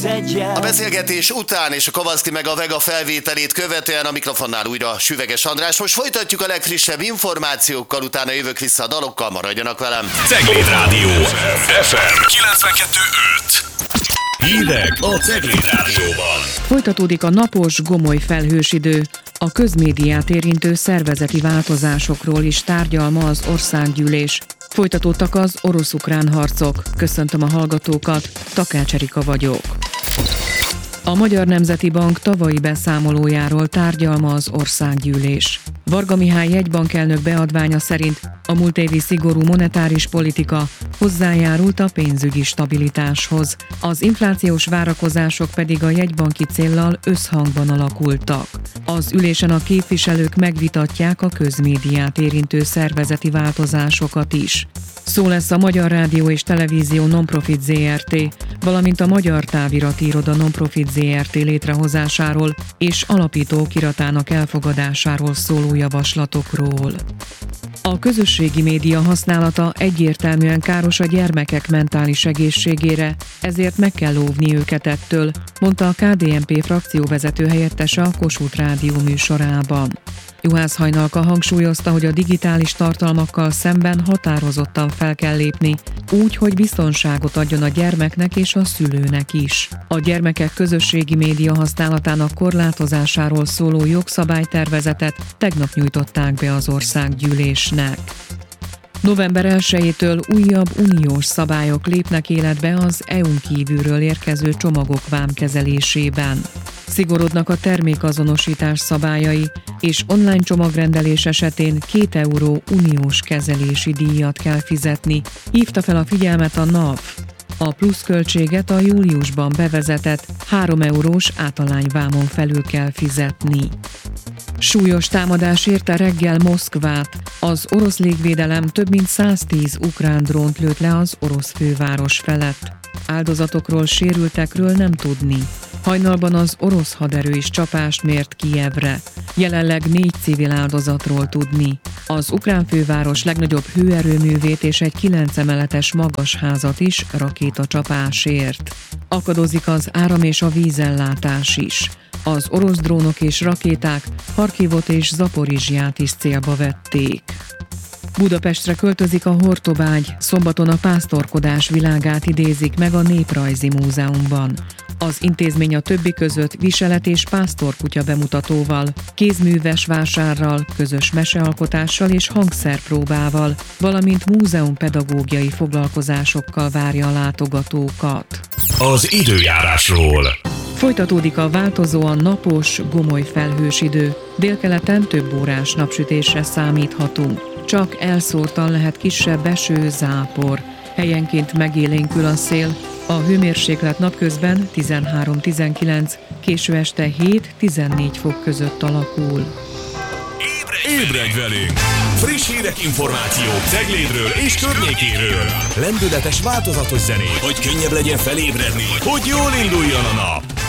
A beszélgetés után és a Kovaszki meg a Vega felvételét követően a mikrofonnál újra Süveges András. Most folytatjuk a legfrissebb információkkal, utána jövök vissza a dalokkal, maradjanak velem. Cegléd Rádió FM 92.5. Hírek a Cegléd Rádióban. Folytatódik a napos, gomoly felhős idő. A közmédiát érintő szervezeti változásokról is tárgyal ma az országgyűlés. Folytatódtak az orosz-ukrán harcok. Köszöntöm a hallgatókat, Takács Erika vagyok. A Magyar Nemzeti Bank tavalyi beszámolójáról tárgyal ma az országgyűlés. Varga Mihály jegybankelnök beadványa szerint a múlt évi szigorú monetáris politika hozzájárult a pénzügyi stabilitáshoz, az inflációs várakozások pedig a jegybanki céllal összhangban alakultak. Az ülésen a képviselők megvitatják a közmédiát érintő szervezeti változásokat is. Szó lesz a Magyar Rádió és Televízió Nonprofit Zrt., valamint a Magyar Távirati Iroda Nonprofit Zrt. Létrehozásáról és alapító okiratának elfogadásáról szóló javaslatokról. A közösségi média használata egyértelműen káros a gyermekek mentális egészségére, ezért meg kell óvni őket ettől, mondta a KDNP frakcióvezető helyettese a Kossuth Rádió műsorában. Juhász Hajnalka hangsúlyozta, hogy a digitális tartalmakkal szemben határozottan fel kell lépni, úgy, hogy biztonságot adjon a gyermeknek és a szülőnek is. A gyermekek közösségi média használatának korlátozásáról szóló jogszabálytervezetet tegnap nyújtották be az országgyűlésnek. November 1-től újabb uniós szabályok lépnek életbe az EU-n kívülről érkező csomagok vámkezelésében. Szigorodnak a termékazonosítás szabályai, és online csomagrendelés esetén 2 euró uniós kezelési díjat kell fizetni, hívta fel a figyelmet a NAV. A pluszköltséget a júliusban bevezetett 3 eurós általányvámon felül kell fizetni. Súlyos támadás érte reggel Moszkvát. Az orosz légvédelem több mint 110 ukrán drónt lőtt le az orosz főváros felett. Áldozatokról, sérültekről nem tudni. Hajnalban az orosz haderő is csapást mért Kijevre. Jelenleg 4 civil áldozatról tudni. Az ukrán főváros legnagyobb hőerőművét és egy 9 emeletes magasházat is rakétacsapás ért. Akadozik az áram- és a vízellátás is. Az orosz drónok és rakéták Harkivot és Zaporizsját is célba vették. Budapestre költözik a Hortobágy, szombaton a pásztorkodás világát idézik meg a Néprajzi Múzeumban. Az intézmény a többi között viselet- és pásztorkutya bemutatóval, kézműves vásárral, közös mesealkotással és hangszerpróbával, valamint múzeumpedagógiai foglalkozásokkal várja a látogatókat. Az időjárásról. Folytatódik a változóan napos, gomoly felhős idő. Délkeleten több órás napsütésre számíthatunk. Csak elszórtan lehet kisebb eső, zápor. Helyenként megélénkül a szél. A hőmérséklet napközben 13-19, késő este 7-14 fok között alakul. Ébredj velünk! Friss hírek, információk Ceglédről és környékéről. Lendületes, változatos zenék, hogy könnyebb legyen felébredni, hogy jól induljon a nap.